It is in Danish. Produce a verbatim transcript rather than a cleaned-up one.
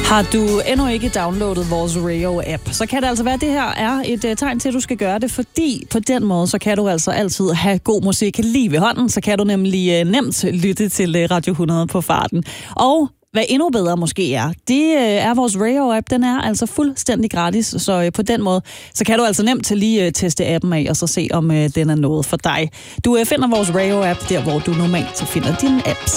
Har du endnu ikke downloadet vores Rayo-app, så kan det altså være, at det her er et uh, tegn til, at du skal gøre det, fordi på den måde, så kan du altså altid have god musik lige ved hånden, så kan du nemlig uh, nemt lytte til uh, Radio hundrede på farten. Og hvad endnu bedre måske er, det uh, er vores Rayo-app, den er altså fuldstændig gratis, så uh, på den måde, så kan du altså nemt til lige uh, teste appen af, og så se, om uh, den er noget for dig. Du uh, finder vores Rayo-app der, hvor du normalt finder dine apps.